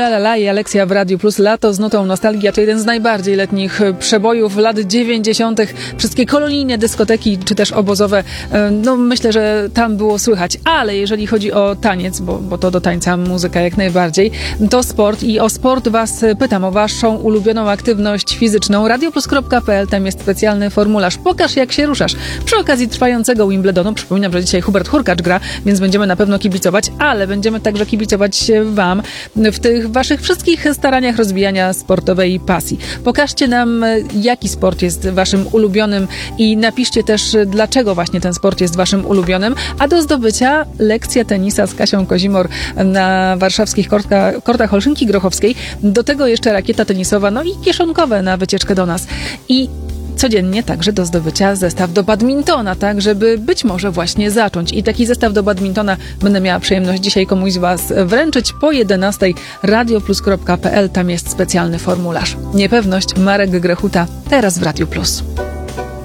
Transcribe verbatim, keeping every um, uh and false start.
Ula-la-la i Aleksja w Radiu Plus. Lato z nutą nostalgia to jeden z najbardziej letnich przebojów lat dziewięćdziesiątych. Wszystkie kolonijne dyskoteki, czy też obozowe, no myślę, że tam było słychać. Ale jeżeli chodzi o taniec, bo, bo to do tańca muzyka jak najbardziej, to sport i o sport was pytam, o waszą ulubioną aktywność fizyczną. radioplus kropka pe el, tam jest specjalny formularz. Pokaż, jak się ruszasz. Przy okazji trwającego Wimbledonu, przypominam, że dzisiaj Hubert Hurkacz gra, więc będziemy na pewno kibicować, ale będziemy także kibicować wam w tych waszych wszystkich staraniach rozwijania sportowej pasji. Pokażcie nam, jaki sport jest waszym ulubionym i napiszcie też, dlaczego właśnie ten sport jest waszym ulubionym, a do zdobycia lekcja tenisa z Kasią Kozimor na warszawskich kortka, kortach Olszynki Grochowskiej. Do tego jeszcze rakieta tenisowa, no i kieszonkowe na wycieczkę do nas. I codziennie także do zdobycia zestaw do badmintona, tak, żeby być może właśnie zacząć. I taki zestaw do badmintona będę miała przyjemność dzisiaj komuś z was wręczyć po jedenastej. radioplus kropka pe el, tam jest specjalny formularz. Niepewność, Marek Grechuta, teraz w Radiu Plus.